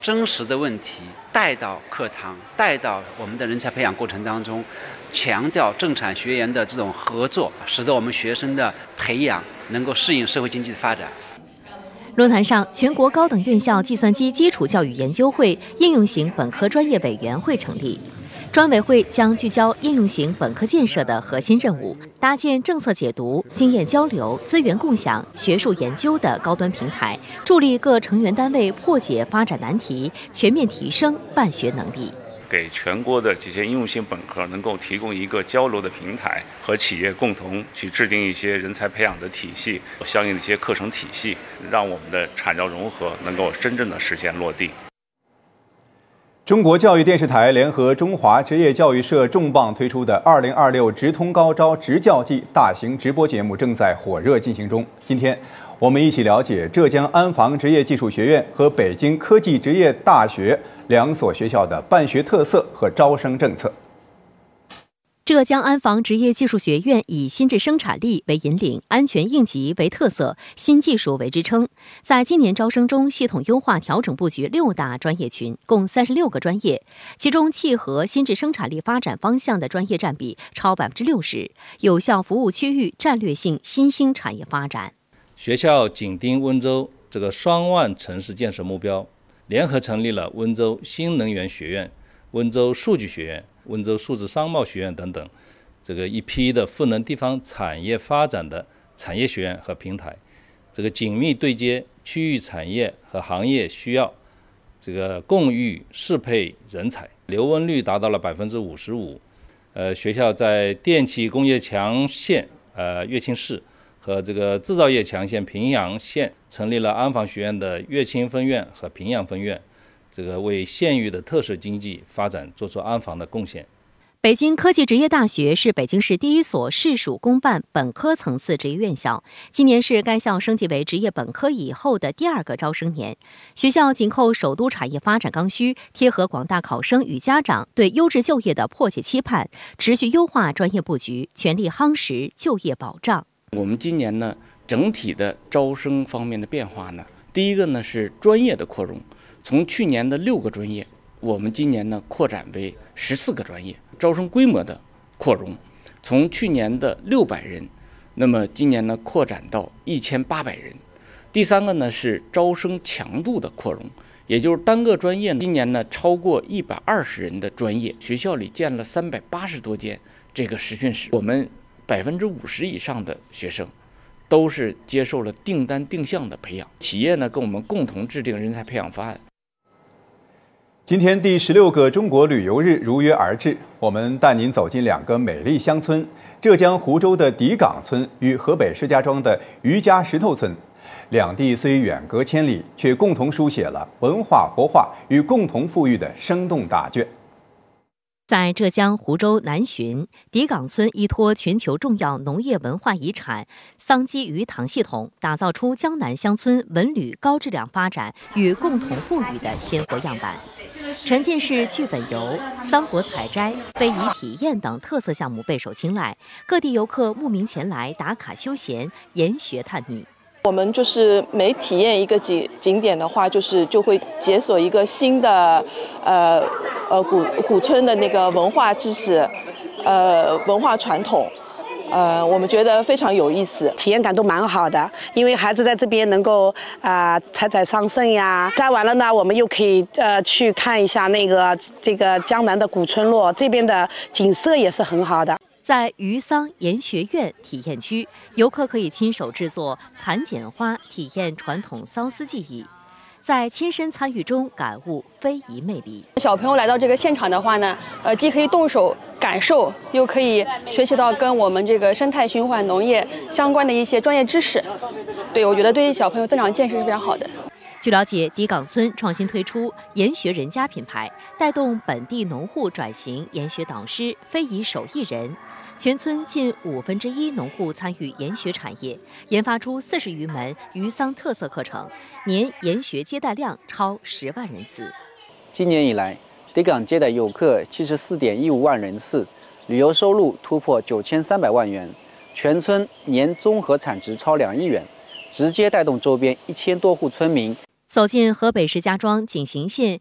真实的问题带到课堂，带到我们的人才培养过程当中，强调政产学研的这种合作，使得我们学生的培养能够适应社会经济的发展。 论坛上，全国高等院校计算机基础教育研究会应用型本科专业委员会成立。专委会将聚焦应用型本科建设的核心任务，搭建政策解读、经验交流、资源共享、学术研究的高端平台，助力各成员单位破解发展难题，全面提升办学能力。 给全国的这些应用性本科能够提供一个交流的平台，和企业共同去制定一些人才培养的体系，相应的一些课程体系，让我们的产教融合能够真正的实现落地。 中国教育电视台联合中华职业教育社重磅推出的2026直通高招职教季大型直播节目正在火热进行中。今天，我们一起了解浙江安防职业技术学院和北京科技职业大学两所学校的办学特色和招生政策。 浙江安防职业技术学院以新质生产力为引领，安全应急为特色，新技术为支撑。在今年招生中，系统优化调整布局6大专业群，共36个专业，其中契合新质生产力发展方向的专业占比超60%，有效服务区域战略性新兴产业发展。 学校紧盯温州这个双万城市建设目标，联合成立了温州新能源学院、温州数据学院、温州数字商贸学院等等，这个一批的赋能地方产业发展的产业学院和平台，这个紧密对接区域产业和行业需要，这个共育适配人才，留温率达到了55%。学校在电气工业强县乐清市和这个制造业强县平阳县成立了安防学院的乐清分院和平阳分院，这个为县域的特色经济发展做出安防的贡献。 北京科技职业大学是北京市第一所市属公办本科层次职业院校，今年是该校升级为职业本科以后的第2个招生年。学校紧扣首都产业发展刚需，贴合广大考生与家长对优质就业的迫切期盼，持续优化专业布局，全力夯实就业保障。 我们今年呢，整体的招生方面的变化呢，第一个呢是专业的扩容，从去年的6个专业，我们今年呢扩展为14个专业，招生规模的扩容，从去年的600人，那么今年呢扩展到1800人。第三个呢是招生强度的扩容，也就是单个专业今年呢超过120人的专业，学校里建了380多间这个实训室，我们50%以上的学生都是接受了订单定向的培养，企业呢跟我们共同制定人才培养方案。 今天第16个中国旅游日如约而至，我们带您走进2个美丽乡村：浙江湖州的底岗村与河北石家庄的余家石头村。两地虽远隔千里，却共同书写了文化活化与共同富裕的生动大卷。 在浙江湖州南浔，底岗村依托全球重要农业文化遗产桑基鱼塘系统，打造出江南乡村文旅高质量发展与共同富裕的鲜活样板。沉浸式剧本游、桑果采摘、非遗体验等特色项目备受青睐，各地游客慕名前来打卡休闲、研学探秘。 我们就是每体验一个景点的话，就会解锁一个新的古村的那个文化知识，文化传统。我们觉得非常有意思， 体验感都蛮好的，因为孩子在这边能够采桑葚呀，摘完了呢，我们又可以去看一下这个江南的古村落，这边的景色也是很好的。 在渔桑研学院体验区，游客可以亲手制作蚕茧花，体验传统缫丝技艺，在亲身参与中感悟非遗魅力。 小朋友来到这个现场的话呢，既可以动手感受，又可以学习到跟我们这个生态循环农业相关的一些专业知识。对，我觉得对小朋友增长见识是非常好的。 据了解，底岗村创新推出研学人家品牌，带动本地农户转型研学导师、非遗手艺人。全村近1/5农户参与研学产业，研发出40余门渔桑特色课程，年研学接待量超10万人次。 今年以来，底岗接待游客74.15万人次，旅游收入突破9300万元，全村年综合产值超2亿元，直接带动周边1000多户村民。 走进河北石家庄景行县